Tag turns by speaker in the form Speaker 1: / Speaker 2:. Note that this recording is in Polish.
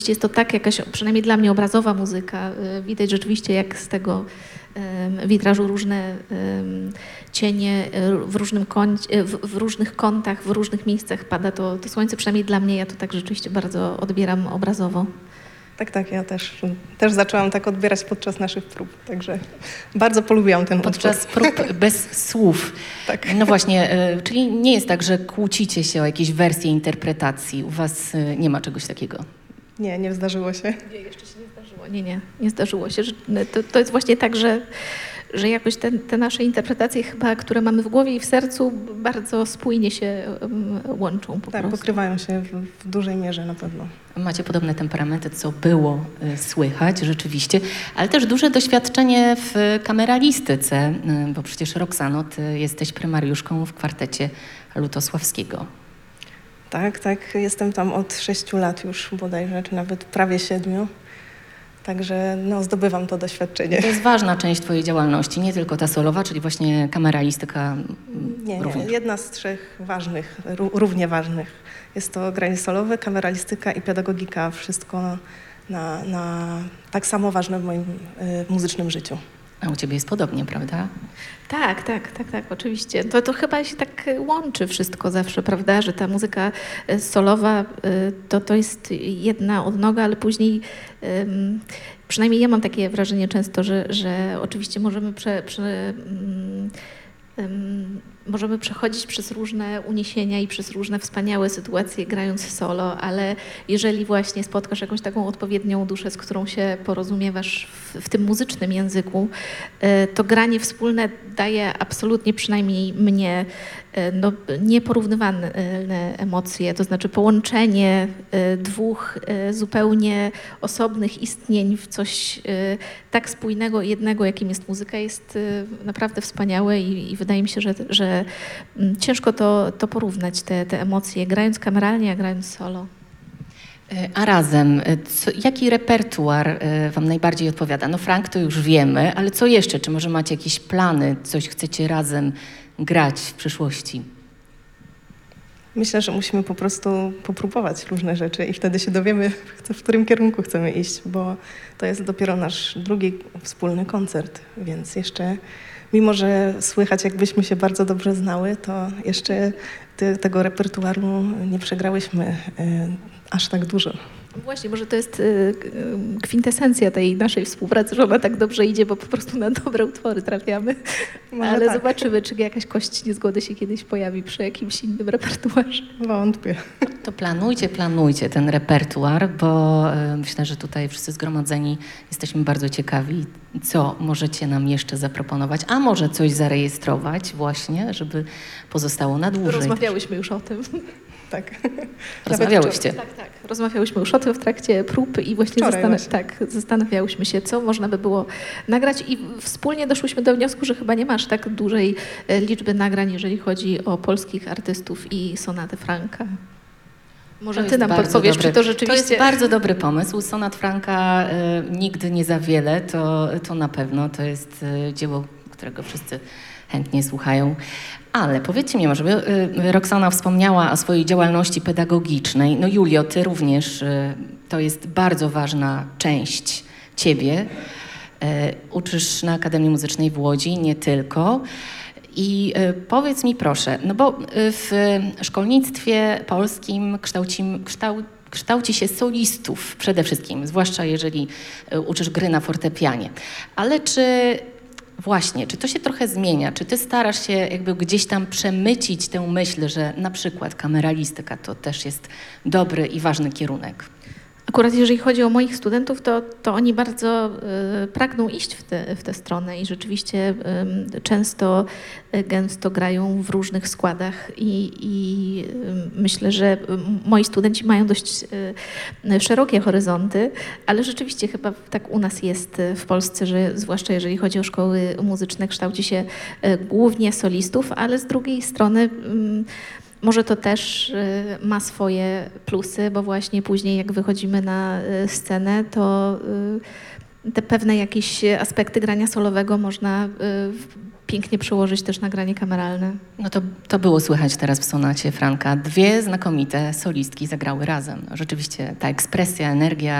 Speaker 1: jest to tak jakaś, przynajmniej dla mnie, obrazowa muzyka. Widać rzeczywiście, jak z tego witrażu różne cienie w różnych kątach, w różnych miejscach pada to słońce. Przynajmniej dla mnie, ja to tak rzeczywiście bardzo odbieram obrazowo.
Speaker 2: Tak, ja też zaczęłam tak odbierać podczas naszych prób, także bardzo polubiłam ten utwór.
Speaker 3: Podczas prób bez słów.
Speaker 2: Tak.
Speaker 3: No właśnie, czyli nie jest tak, że kłócicie się o jakieś wersje interpretacji. U was nie ma czegoś takiego.
Speaker 2: Nie zdarzyło się.
Speaker 1: Nie, jeszcze się nie zdarzyło. Nie zdarzyło się. To jest właśnie tak, że jakoś te nasze interpretacje chyba, które mamy w głowie i w sercu, bardzo spójnie się łączą po prostu.
Speaker 2: Pokrywają się w dużej mierze na pewno.
Speaker 3: Macie podobne temperamenty, co było słychać rzeczywiście, ale też duże doświadczenie w kameralistyce, bo przecież Roxano, ty jesteś prymariuszką w kwartecie Lutosławskiego.
Speaker 2: Tak, jestem tam od 6 lat już bodajże, czy nawet prawie 7. Także zdobywam to doświadczenie.
Speaker 3: To jest ważna część twojej działalności, nie tylko ta solowa, czyli właśnie kameralistyka
Speaker 2: Nie,
Speaker 3: również.
Speaker 2: jedna z 3 ważnych, równie ważnych. Jest to granie solowe, kameralistyka i pedagogika. Wszystko tak samo ważne w moim muzycznym życiu.
Speaker 3: A u ciebie jest podobnie, prawda?
Speaker 1: Tak, oczywiście. To chyba się tak łączy wszystko zawsze, prawda, że ta muzyka solowa to jest jedna odnoga, ale później przynajmniej ja mam takie wrażenie często, że oczywiście możemy przechodzić przez różne uniesienia i przez różne wspaniałe sytuacje grając solo, ale jeżeli właśnie spotkasz jakąś taką odpowiednią duszę, z którą się porozumiewasz w tym muzycznym języku, to granie wspólne daje absolutnie, przynajmniej mnie, nieporównywane emocje, to znaczy połączenie 2 zupełnie osobnych istnień w coś tak spójnego i jednego, jakim jest muzyka, jest naprawdę wspaniałe i wydaje mi się, że ciężko to porównać, te emocje, grając kameralnie, a grając solo.
Speaker 3: A razem, jaki repertuar wam najbardziej odpowiada? No Frank to już wiemy, ale co jeszcze? Czy może macie jakieś plany, coś chcecie razem grać w przyszłości?
Speaker 2: Myślę, że musimy po prostu popróbować różne rzeczy i wtedy się dowiemy, w którym kierunku chcemy iść, bo to jest dopiero nasz drugi wspólny koncert, więc jeszcze, mimo że słychać, jakbyśmy się bardzo dobrze znały, to jeszcze tego repertuaru nie przegrałyśmy aż tak dużo.
Speaker 1: Właśnie, może to jest kwintesencja tej naszej współpracy, że ona tak dobrze idzie, bo po prostu na dobre utwory trafiamy.
Speaker 2: Może
Speaker 1: ale
Speaker 2: tak.
Speaker 1: Zobaczymy, czy jakaś kość niezgody się kiedyś pojawi przy jakimś innym repertuarze.
Speaker 2: Wątpię.
Speaker 3: To planujcie ten repertuar, bo myślę, że tutaj wszyscy zgromadzeni jesteśmy bardzo ciekawi, co możecie nam jeszcze zaproponować, a może coś zarejestrować właśnie, żeby pozostało na dłużej.
Speaker 1: Rozmawiałyśmy już o tym.
Speaker 2: Tak.
Speaker 3: Rozmawiałyście?
Speaker 1: Tak. Rozmawiałyśmy już o tym w trakcie prób i właśnie zastanawiałyśmy się, co można by było nagrać i wspólnie doszłyśmy do wniosku, że chyba nie masz tak dużej liczby nagrań, jeżeli chodzi o polskich artystów i sonaty Franka. Może ty nam podpowiesz, czy to rzeczywiście...
Speaker 3: To jest bardzo dobry pomysł. Sonat Franka nigdy nie za wiele, to na pewno. To jest dzieło, którego wszyscy chętnie słuchają. Ale powiedzcie mi, może Roxana wspomniała o swojej działalności pedagogicznej. No Julio, ty również, to jest bardzo ważna część ciebie. Uczysz na Akademii Muzycznej w Łodzi, nie tylko. I powiedz mi proszę, no bo w szkolnictwie polskim kształci się solistów przede wszystkim, zwłaszcza jeżeli uczysz gry na fortepianie. Ale czy to się trochę zmienia? Czy ty starasz się jakby gdzieś tam przemycić tę myśl, że na przykład kameralistyka to też jest dobry i ważny kierunek?
Speaker 1: Akurat jeżeli chodzi o moich studentów, to oni bardzo pragną iść w tę stronę i rzeczywiście często, gęsto grają w różnych składach i myślę, że moi studenci mają dość szerokie horyzonty, ale rzeczywiście chyba tak u nas jest w Polsce, że zwłaszcza jeżeli chodzi o szkoły muzyczne, kształci się głównie solistów, ale z drugiej strony może to też ma swoje plusy, bo właśnie później jak wychodzimy na scenę, to te pewne jakieś aspekty grania solowego można pięknie przełożyć też nagranie kameralne.
Speaker 3: No to było słychać teraz w sonacie Franka. Dwie znakomite solistki zagrały razem. Rzeczywiście ta ekspresja, energia,